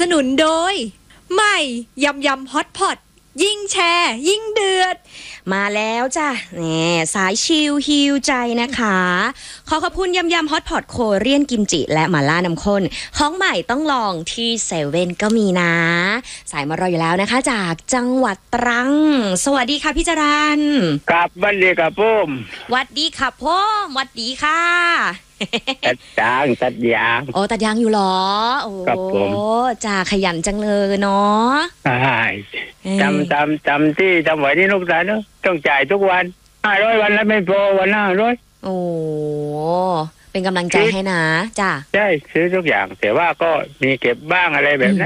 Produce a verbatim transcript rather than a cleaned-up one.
นุนโดยใหม่ยำยำฮอตพอตยิ่งแชร์ยิ่งเดือดมาแล้วจ้ะแหมสายชิลฮิวใจนะคะขอขอบคุณยำยำฮอตพอตโคเรียนกิมจิและหม่าล่าน้ำข้นของใหม่ต้องลองที่เซเว่นก็มีนะสายมารออยู่แล้วนะคะจากจังหวัดตรังสวัสดีค่ะพี่จรัญครับสวัสดีครับผมวัดดีค่ะพ่อวัดดีค่ะตัดยางตัดยางโอ้ตัดยางอยู่หรอโอ้ครับผมจ่าขยันจังเลยเนาะใช่จำจำจำที่จำไว้ที่ลูกสาวเนอะต้องจ่ายทุกวันห้าร้อยวันแล้วไม่พอวันห้าร้อยโอ้เป็นกำลังใจให้นะจ้าใช่ซื้อทุกอย่างแต่ว่าก็มีเก็บบ้างอะไรแบบนั้น